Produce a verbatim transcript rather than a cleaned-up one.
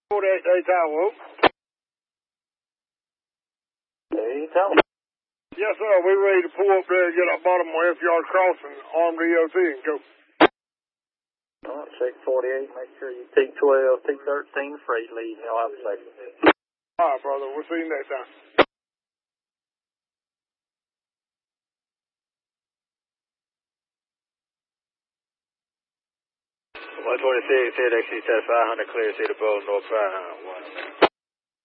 forty-eight, hey, Tower. Hey, Tower. Yes, sir. We ready to pull up there and get our bottom of F-yard crossing, armed E O T, and go. All right, check forty-eight. Make sure you T twelve, T thirteen, freight lead, and you'll have a second. All right, brother. We'll see you next time. one twenty-six, T X C test five hundred, clear, Cedar Bowl, North five one.